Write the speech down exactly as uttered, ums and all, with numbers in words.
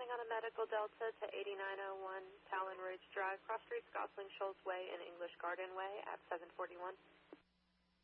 on a medical Delta to eighty-nine oh one Talon Ridge Drive, Cross Street, Gosling Shoals Way, and English Garden Way at seven forty-one.